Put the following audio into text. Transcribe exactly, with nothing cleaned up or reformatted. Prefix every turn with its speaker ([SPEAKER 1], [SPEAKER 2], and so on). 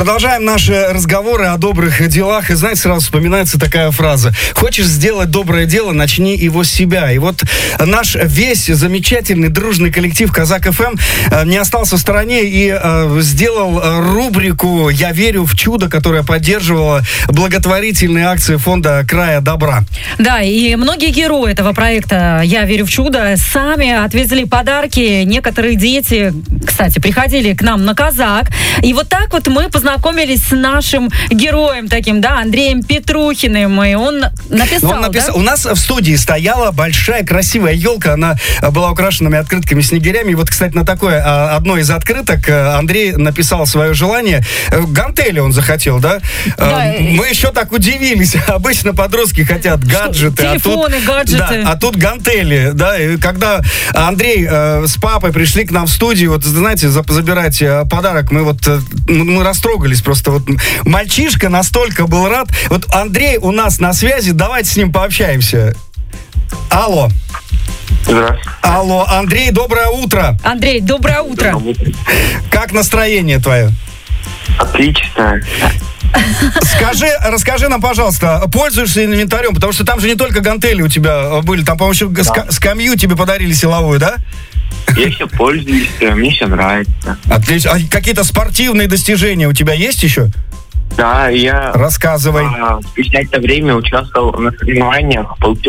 [SPEAKER 1] Продолжаем наши разговоры о добрых делах. И, знаете, сразу вспоминается такая фраза. Хочешь сделать доброе дело, начни его с себя. И вот наш весь замечательный дружный коллектив Казак эф эм не остался в стороне и э, сделал рубрику «Я верю в чудо», которая поддерживала благотворительные акции фонда «Края добра».
[SPEAKER 2] Да, и многие герои этого проекта «Я верю в чудо» сами отвезли подарки. Некоторые дети, кстати, приходили к нам на Казак. И вот так вот мы познакомились с нашим героем таким, да, Андреем Петрухиным. И он написал,
[SPEAKER 1] он написал,
[SPEAKER 2] да?
[SPEAKER 1] У нас в студии стояла большая красивая елка. Она была украшенными открытками, снегирями. И вот, кстати, на такое одно из открыток Андрей написал свое желание. Гантели он захотел, да?
[SPEAKER 2] Да.
[SPEAKER 1] Мы еще так удивились. Обычно подростки хотят гаджеты.
[SPEAKER 2] Телефоны,
[SPEAKER 1] а тут,
[SPEAKER 2] гаджеты.
[SPEAKER 1] Да, а тут гантели, да. И когда Андрей э, с папой пришли к нам в студию, вот, знаете, забирать э, подарок, мы вот, э, мы растрогались просто. Вот мальчишка настолько был рад. Вот Андрей у нас на связи, давайте с ним пообщаемся. Алло.
[SPEAKER 3] Здравствуйте.
[SPEAKER 1] Алло, Андрей, доброе утро.
[SPEAKER 2] Андрей, доброе утро.
[SPEAKER 1] Как настроение твое?
[SPEAKER 3] Отлично.
[SPEAKER 1] Скажи, расскажи нам, пожалуйста, пользуешься инвентарем? Потому что там же не только гантели у тебя были, там, по-моему, еще
[SPEAKER 3] Да.
[SPEAKER 1] ска- скамью тебе подарили силовую, да?
[SPEAKER 3] Я все пользуюсь, мне все нравится.
[SPEAKER 1] Отлично. А какие-то спортивные достижения у тебя есть еще?
[SPEAKER 3] Да, я
[SPEAKER 1] Рассказывай.
[SPEAKER 3] а, спустя это время участвовал на соревнованиях, получил